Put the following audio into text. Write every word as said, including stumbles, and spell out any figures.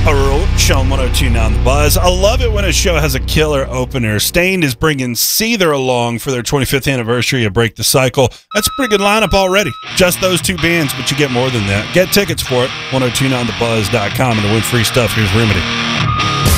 Roach on one oh two point nine The Buzz. I love it when a show has a killer opener. Stained is bringing Seether along for their twenty-fifth anniversary of Break the Cycle. That's a pretty good lineup already. Just those two bands, but you get more than that. Get tickets for it, ten twenty-nine the buzz dot com, and to win free stuff, here's Remedy.